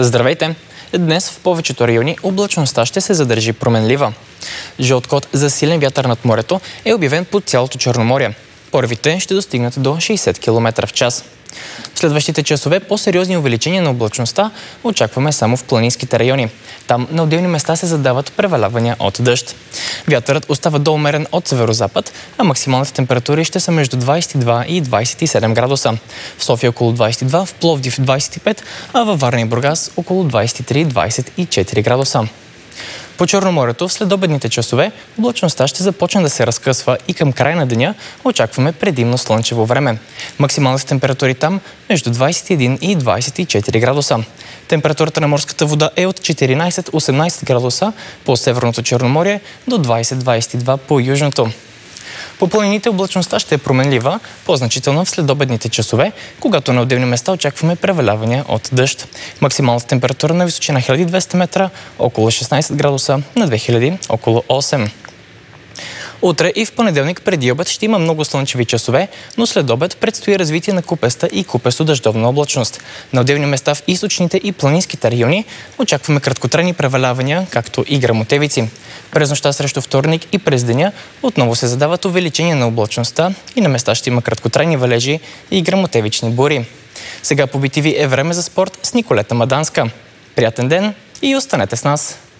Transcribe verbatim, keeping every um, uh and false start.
Здравейте! Днес в повечето райони облачността ще се задържи променлива. Жълт код за силен вятър над морето е обявен по цялото Черноморие. Порвите ще достигнат до шейсет километра в час. В следващите часове по-сериозни увеличения на облачността очакваме само в планинските райони. Там на отделни места се задават превалявания от дъжд. Вятърът остава доумерен от северозапад, а максималните температури ще са между двадесет и два и двадесет и седем градуса. В София около двадесет и два, в Пловдив двадесет и пет, а във Варна и Бургас около двадесет и три - двадесет и четири градуса. По Черноморието в следобедните часове облачността ще започне да се разкъсва и към края на деня очакваме предимно слънчево време. Максималните температури там между двадесет и един и двадесет и четири градуса. Температурата на морската вода е от четиринадесет - осемнадесет градуса по северното Черноморие до двадесет - двадесет и два по южното. По планините облачността ще е променлива, по-значителна в следобедните часове, когато на отделни места очакваме превалявания от дъжд. Максималната температура на височина хиляда и двеста метра около шестнадесет градуса, на две хиляди около осем. Утре и в понеделник преди обед ще има много слънчеви часове, но след обед предстои развитие на купеста и купесто-дъждовна облачност. На отделни места в източните и планинските райони очакваме краткотрайни превалявания, както и гръмотевици. През нощта срещу вторник и през деня отново се задават увеличения на облачността и на места ще има краткотрайни валежи и гръмотевични бури. Сега по би ти ви е време за спорт с Николета Маданска. Приятен ден и останете с нас!